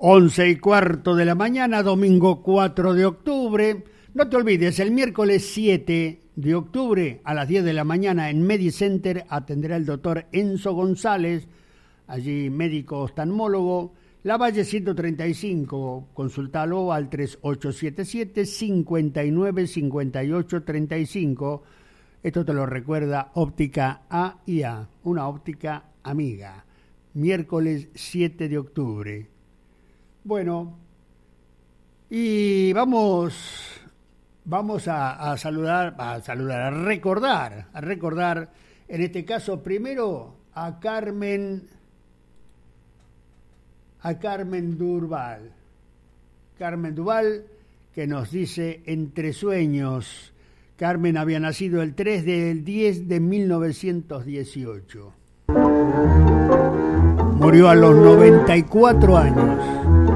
11:15 de la mañana, domingo 4 de octubre. No te olvides, el miércoles 7 de octubre a las 10 de la mañana en Medicenter atenderá el doctor Enzo González, allí médico oftalmólogo, Lavalle 135. Consultalo al 3877-595835. Esto te lo recuerda Óptica A&A, una óptica amiga. Miércoles 7 de octubre. Bueno, y vamos a recordar, en este caso primero a Carmen Duval. Carmen Duval, que nos dice Entre Sueños. Carmen había nacido el 3 del 10 de 1918. Murió a los 94 años.